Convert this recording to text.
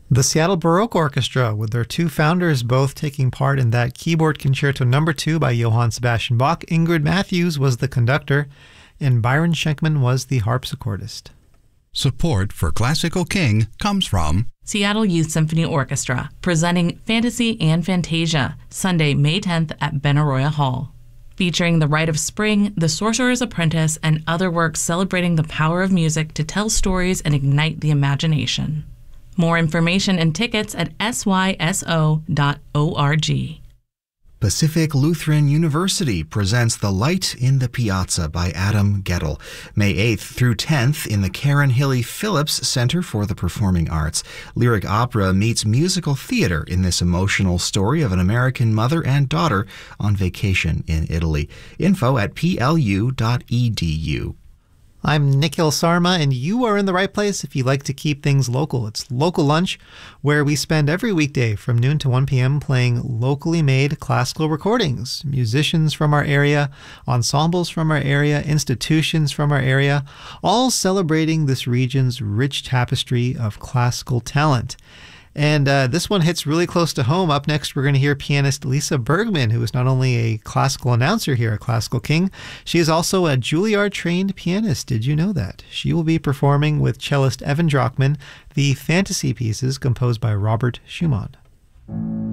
The Seattle Baroque Orchestra, with their two founders both taking part in that Keyboard Concerto No. 2 by Johann Sebastian Bach. Ingrid Matthews was the conductor, and Byron Schenkman was the harpsichordist. Support for Classical King comes from Seattle Youth Symphony Orchestra, presenting Fantasy and Fantasia, Sunday, May 10th at Benaroya Hall. Featuring The Rite of Spring, The Sorcerer's Apprentice, and other works celebrating the power of music to tell stories and ignite the imagination. More information and tickets at syso.org. Pacific Lutheran University presents The Light in the Piazza by Adam Gettle, May 8th through 10th in the Karen Hilly Phillips Center for the Performing Arts. Lyric opera meets musical theater in this emotional story of an American mother and daughter on vacation in Italy. Info at plu.edu. I'm Nikhil Sarma, and you are in the right place if you like to keep things local. It's Local Lunch, where we spend every weekday from noon to 1 p.m. playing locally made classical recordings. Musicians from our area, ensembles from our area, institutions from our area, all celebrating this region's rich tapestry of classical talent. And this one hits really close to home. Up next, we're going to hear pianist Lisa Bergman, who is not only a classical announcer here at Classical King, she is also a Juilliard-trained pianist. Did you know that? She will be performing with cellist Evan Drockman the fantasy pieces composed by Robert Schumann.